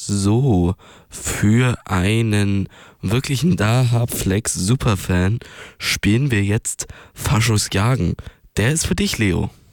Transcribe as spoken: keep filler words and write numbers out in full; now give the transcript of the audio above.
So, für einen wirklichen Dahab-Flex-Superfan spielen wir jetzt Faschos Jagen. Der ist für dich, Leo.